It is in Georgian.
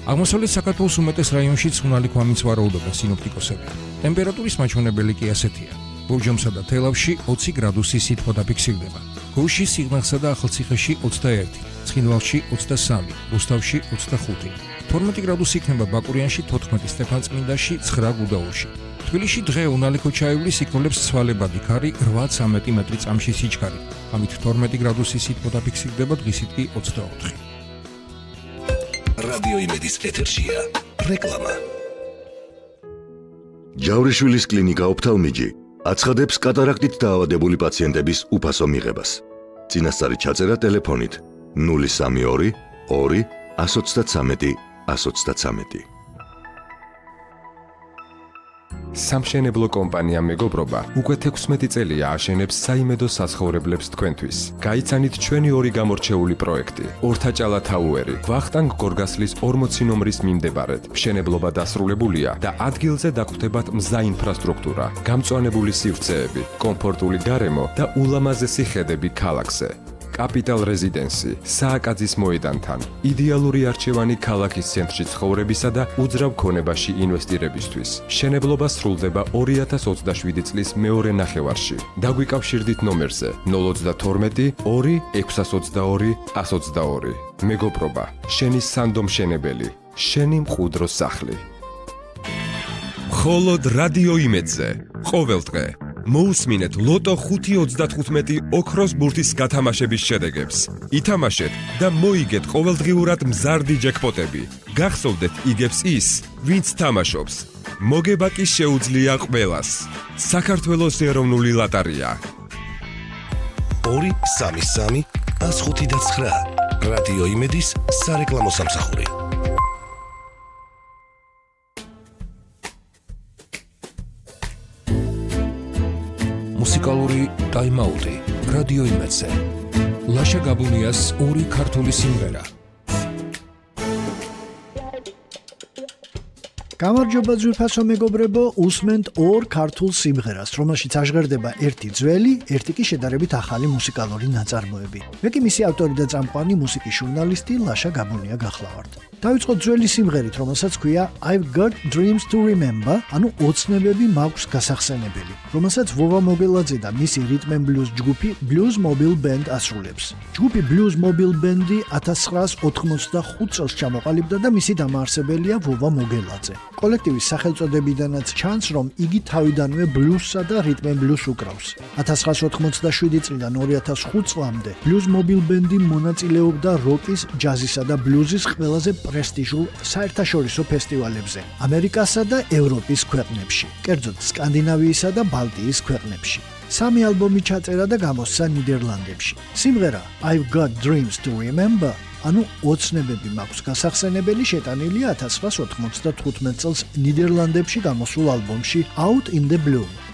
აღმოსავლეთ საქართველოს უმეტეს რაიონში წყნარი ქვამიც ვარაუდობენ სინოპტიკოსები. ტემპერატურის მაჩვენებელი კი ასეთია. ლურჯომსა და თელავში 20 გრადუსი სითბო დაფიქსირდება. გუშინ სიღნაღსა და ახალციხეში 21, ცხინვალში 23, რუსთავში 25. 12 გრადუსი იქნება ბაკურიანში, 14 სტეფანწმინდაში, 9 გუდაურში. თბილისში დღე უნალიქო ჩაივლის იქნოლებს ცვალებადი ქარი 8-13 მეტრი წამში სიჩქარე. ამით 12 გრადუსი სითბო დაფიქსირდება, დღისით კი 24. რადიო იმედის ეთერშია რეკლამა. ჯავრიშვილის კლინიკა ოფთალმიჯი აცხადებს კატარაქტით დაავადებული პაციენტების უფასო მიღებას. წინასწარი ჩაწერა ტელეფონით 032 2 133 133. სამშენებლო კომპანია მეგობრობა უკვე 16 წელია აშენებს საიმედო საცხოვრებლებს თქვენთვის. გაიცანით ჩვენი ორი გამორჩეული პროექტი. ორთაჭალა თაუერი, ვახტანგ გორგასლის 40 ნომრის მიმდებარედ. მშენებლობა დასრულებულია და ადგილზე დაგვხვდებათ მზა ინფრასტრუქტურა, გამწვანებული სივრცეები, კომფორტული გარემო და ულამაზესი ხედები ქალაქზე. კაპიტალ რეზიდენსი, სააკაძის მოედანთან, იდეალური არჩევანი ქალაქის ცენტრში ცხოვრებისა და უძრავ ქონებაში ინვესტირებისთვის. მშენებლობა სრულდება 2027 წლის მეორე ნახევარში. დაგვიკავშირდით ნომერზე 032 2 622 122. მეგობრობა, შენი სანდო მშენებელი, შენი მყუდრო სახლი. მხოლოდ რადიო იმედზე, ყოველდღე მოусმინეთ ლოტო 5.35 ოქროს ბურთის გათამაშების შედეგებს. ითამაშეთ და მოიგეთ ყოველდღიურად მზარდი ჯეკპოტები. გახსოვდეთ იგებს ის, ვინც თამაშობს. მოგება კი შეუძლია ყველას. საქართველოს ეროვნული ლოტარია. 233 105.9 რადიო იმედის სარეკლამო სამსახური. მუსიკალური ტაიმაუტი რადიო იმედზე. ლაშა გაბუნიას ორი ქართული სიმღერა. გამარჯობა ძვირფასო მეგობრებო, უსმენთ ორ ქართულ სიმღერას, რომელშიც აჟღერდება ერთი ძველი, ერთი კი შედარებით ახალი მუსიკალური ნაწარმოები. მე კი მისი ავტორი და წამყვანი მუსიკის ჟურნალისტი ლაშა გაბუნია გახლავართ. დავიწყოთ ძველი სიმღერით, რომელსაც ქვია I've Got Dreams to Remember, ანუ ოცნებები მაქვს გასახსენებელი, რომელსაც ვოვა მოგელაძე და მისი rhythm and blues ჯგუფი Blues Mobile Band ასრულებს. ჯგუფი Blues Mobile Band 1985 წელს ჩამოყალიბდა და მისი დამაარსებელია ვოვა მოგელაძე. კოლექტივის სახელწოდებიდანაც ჩანს, რომ იგი თავიდანვე ბლუსსა და rhythm and blues უკრავს. 1987 წლიდან 2005 წლამდე Blues Mobile Band მონაწილეობდა როკის, ჯაზისა და ბლუზის ყველაზე პრესტიჟულ საერთაშორისო ფესტივალებზე ამერიკასა და ევროპის ქვეყნებში, კერძოდ სკანდინავიისა და ბალტიის ქვეყნებში. 3 ალბომი ჩაწერა და გამოსცა ნიდერლანდებში. სიმღერა I've Got Dreams to Remember, ანუ ოცნებები მაქვს გასახსენებელი, შეტანილია 1995 წელს ნიდერლანდებში გამოსულ ალბომში Out in the Blue.